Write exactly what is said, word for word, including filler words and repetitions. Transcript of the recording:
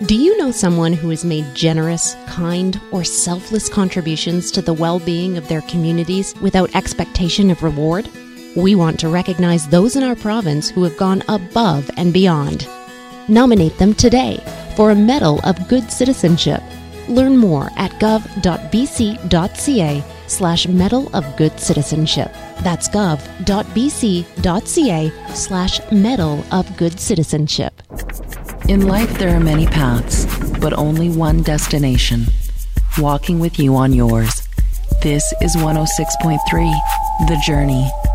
Do you know someone who has made generous, kind, or selfless contributions to the well-being of their communities without expectation of reward? We want to recognize those in our province who have gone above and beyond. Nominate them today for a Medal of Good Citizenship. Learn more at gov.bc.ca slash Medal of Good Citizenship. That's gov.bc.ca slash Medal of Good Citizenship. In life, there are many paths, but only one destination. Walking with you on yours. This is one oh six point three, The Journey.